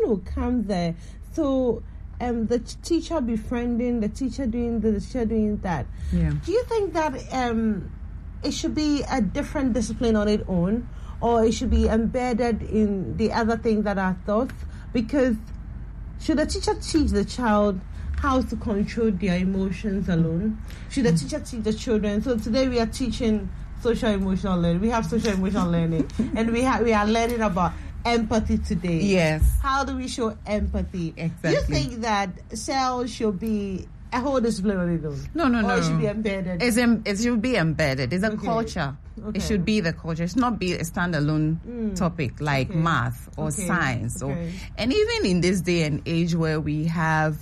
will come there. So the teacher befriending, the teacher doing this, the teacher doing that. Yeah. Do you think that it should be a different discipline on its own, or it should be embedded in the other things that are taught? Because should the teacher teach the child how to control their emotions alone? Should the teacher teach the children? So today we are teaching social emotional learning. We have social emotional learning, and we are learning about empathy today. Yes. How do we show empathy? Exactly. You think that CEL should be a whole discipline on its own? No. Or it should be embedded? It should be embedded. It's a culture. Okay. It should be the culture. It should not be a standalone topic like math or science. And even in this day and age where we have,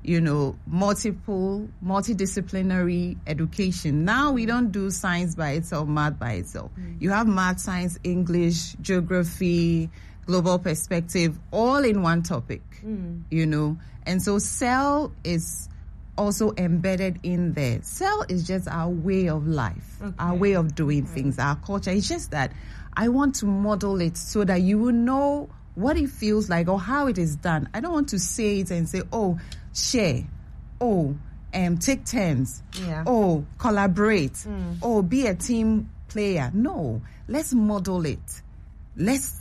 multidisciplinary education. Now we don't do science by itself, math by itself. You have math, science, English, geography, global perspective, all in one topic, And so CEL is also embedded in there. CEL is just our way of life, our way of doing things, our culture. It's just that I want to model it so that you will know what it feels like or how it is done. I don't want to say it and say, share, take turns, collaborate, be a team player. No, let's model it. Let's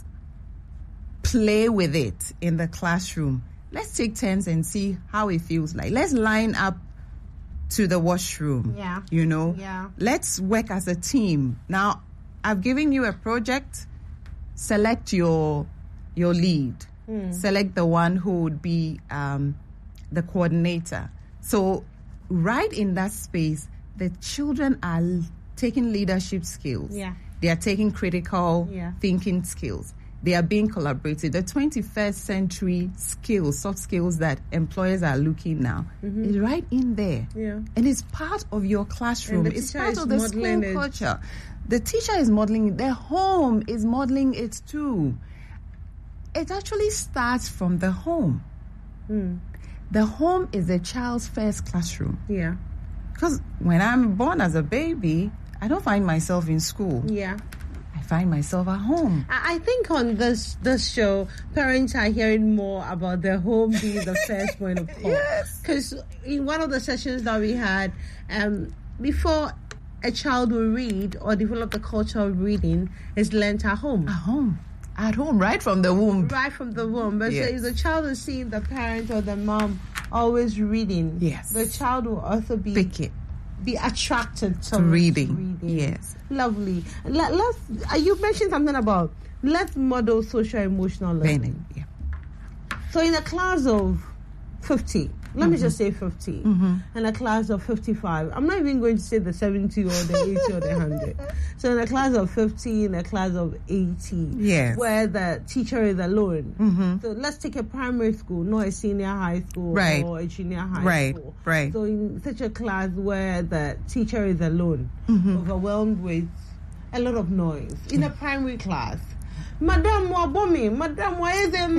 play with it in the classroom. Let's take turns and see how it feels like. Let's line up to the washroom, Let's work as a team. Now, I've given you a project. Select your lead. Select the one who would be the coordinator. So right in that space, the children are taking leadership skills. Yeah. They are taking critical thinking skills. They are being collaborative. The 21st century skills, soft skills that employers are looking now, is right in there. Yeah. And it's part of your classroom. It's part of the school culture. The teacher is modeling it. The home is modeling it too. It actually starts from the home. The home is the child's first classroom. Yeah. Because when I'm born as a baby, I don't find myself in school. Yeah. I find myself at home. I think on this show, parents are hearing more about their home being the first point of call. Yes. Because in one of the sessions that we had, before a child will read or develop the culture of reading, is learnt at home. At home. At home, right from the womb. Right from the womb. But so if the child is seeing the parent or the mom always reading, the child will also be attracted to reading. Yes. Lovely. Let's. You mentioned something about let's model social emotional learning. Yeah. So in a class of 50, let me just say 50, in a class of 55, I'm not even going to say the 70 or the 80 or the 100. So in a class of 50, in a class of 80, where the teacher is alone. So let's take a primary school, not a senior high school or a junior high school. Right. So in such a class where the teacher is alone, overwhelmed with a lot of noise, in a primary class, Madam Wabomi, Madam, why is it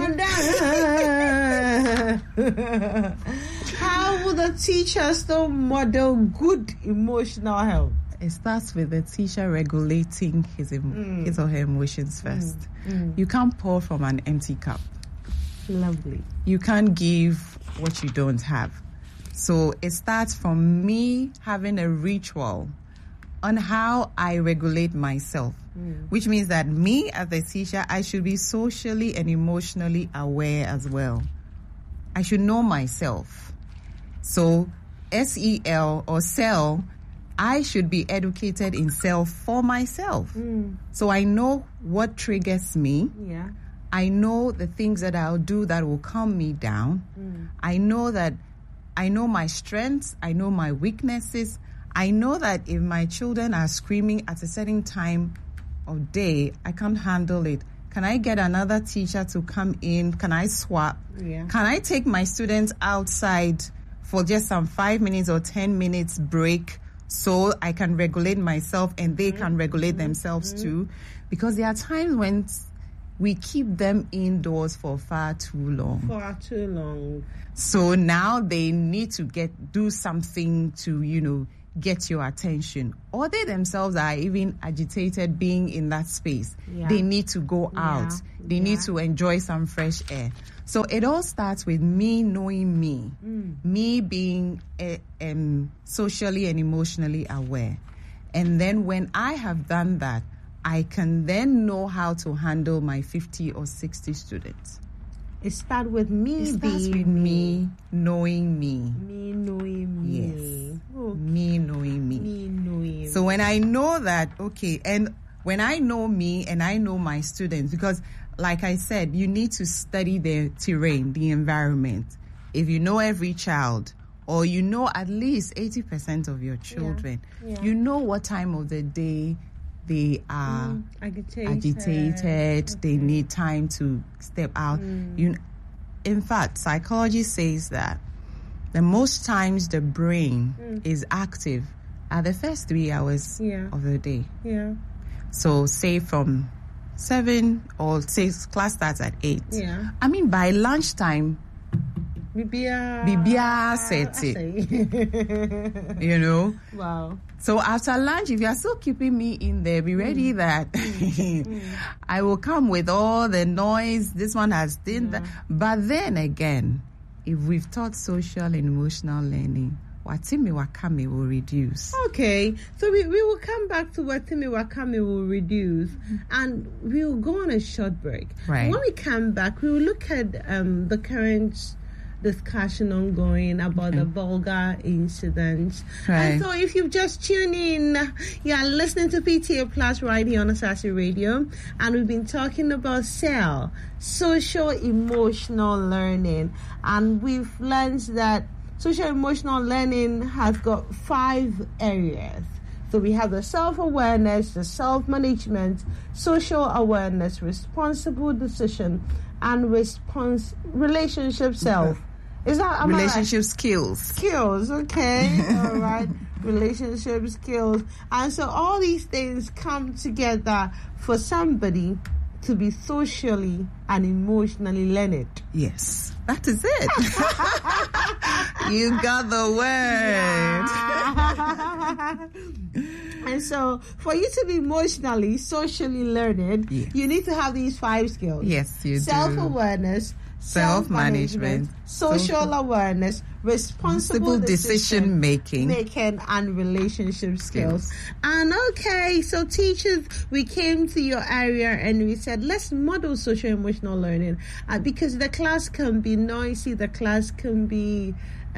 Madam? How would the teacher still model good emotional health? It starts with the teacher regulating his or her emotions first. You can't pour from an empty cup. Lovely. You can't give what you don't have. So it starts from me having a ritual on how I regulate myself. Which means that me as a teacher, I should be socially and emotionally aware as well. I should know myself. So SEL or CEL, I should be educated in self for myself. So I know what triggers me. Yeah. I know the things that I'll do that will calm me down. I know my strengths. I know my weaknesses. I know that if my children are screaming at a certain time of day, I can't handle it. Can I get another teacher to come in? Can I swap? Yeah. Can I take my students outside for just some 5 minutes or 10 minutes break so I can regulate myself and they can regulate themselves too? Because there are times when we keep them indoors for far too long. Far too long. So now they need to do something to, get your attention, or they themselves are even agitated being in that space. They need to go out. They need to enjoy some fresh air. So it all starts with me knowing me, me being socially and emotionally aware. And then when I have done that, I can then know how to handle my 50 or 60 students. It starts with me. It starts with me knowing me. Me knowing me. Yes. Oh. Me knowing me. Me knowing. So when I know that, okay, and when I know me and I know my students, because like I said, you need to study the terrain, the environment. If you know every child, or you know at least 80% of your children, you know what time of the day they are agitated, they need time to step out. In fact, psychology says that the most times the brain is active are the first 3 hours of the day. Yeah. So say from 7 or say class starts at 8. Yeah. I mean, by lunchtime, Bibia said it. You know? Wow. So after lunch, if you are still keeping me in there, be ready that I will come with all the noise. This one has done that. But then again, if we've taught social and emotional learning, Watimi Wakame will reduce. Okay, so we will come back to Watimi Wakame will reduce, and we will go on a short break. Right. When we come back, we will look at the current discussion ongoing about the vulgar incidents. Right. And so if you've just tuned in, you are listening to PTA Plus right here on Asasi Radio, and we've been talking about SEL, social emotional learning, and we've learned that social emotional learning has got 5 areas. So we have the self-awareness, the self-management, social awareness, responsible decision, and relationship self. Is that relationship skills? Skills, okay. All right. Relationship skills. And so all these things come together for somebody to be socially and emotionally learned. Yes, that is it. You got the word. Yeah. And so for you to be emotionally, socially learned, you need to have these 5 skills. Yes, you do. Self-awareness, self-management, social awareness, responsible decision making, and relationship skills. And okay, so teachers, we came to your area and we said, let's model social emotional learning, because the class can be noisy, the class can be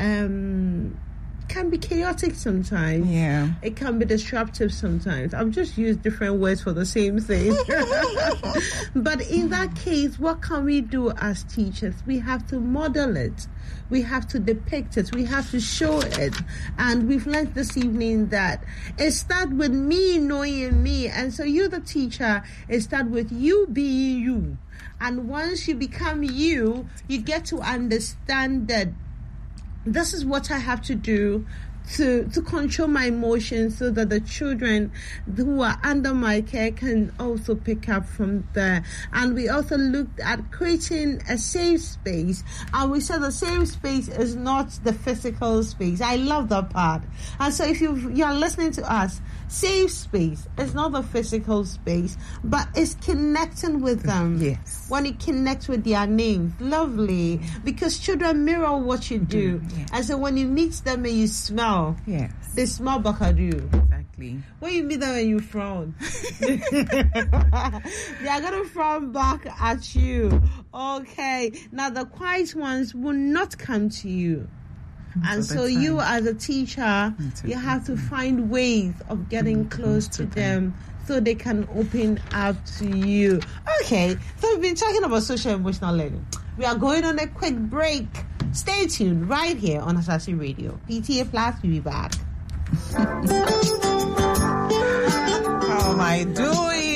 chaotic sometimes. Yeah. It can be disruptive sometimes. I've just used different words for the same thing. But in that case, what can we do as teachers? We have to model it. We have to depict it. We have to show it. And we've learned this evening that it starts with me knowing me. And so you, the teacher, it starts with you being you. And once you become you, you get to understand that this is what I have to do to control my emotions so that the children who are under my care can also pick up from there. And we also looked at creating a safe space. And we said the safe space is not the physical space. I love that part. And so if you're listening to us, safe space is not the physical space, but it's connecting with them. Yes. When you connect with their names, lovely. Because children mirror what you do. Yes. And so when you meet them and you smile, they smile back at you. Exactly. When you meet them and you frown, they are going to frown back at you. Okay. Now the quiet ones will not come to you. And so you as a teacher, you have to find ways of getting close to them so they can open up to you. Okay, so we've been talking about social emotional learning. We are going on a quick break. Stay tuned right here on Asasi Radio. PTA Plus, we'll be back. How am I doing?